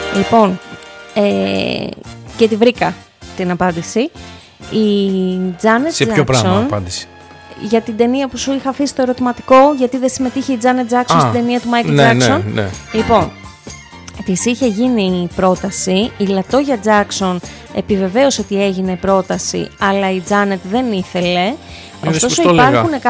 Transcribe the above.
Λοιπόν, και τη βρήκα την απάντηση. Η Janet σε ποιο Jackson, πράγμα απάντηση? για την ταινία που σου είχα αφήσει το ερωτηματικό, γιατί δεν συμμετείχε η Janet Jackson στην ταινία του Michael Jackson. Ναι. Λοιπόν, της είχε γίνει πρόταση, η Λατόγια Jackson επιβεβαίωσε ότι έγινε πρόταση, αλλά η Janet δεν ήθελε. Ωστόσο υπάρχουν